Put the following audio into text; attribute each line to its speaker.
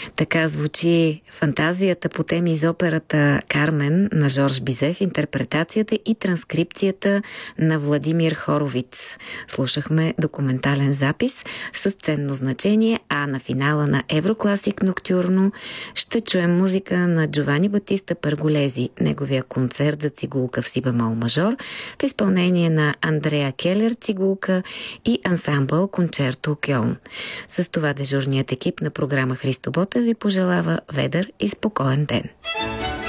Speaker 1: Така звучи фантазията по теми из операта «Кармен» на Жорж Бизет, интерпретацията и транскрипцията на Владимир Хоровиц. Слушахме документален запис с ценно значение, а на финала на Еврокласик Ноктюрно ще чуем музика на Джовани Батиста Перголези, неговия концерт за цигулка в си бемол мажор, в изпълнение на Андреа Келер цигулка и ансамбъл Кончерто Кьолн. С това дежурният екип на програма Христо Ботев ви пожелава ведър и спокоен ден.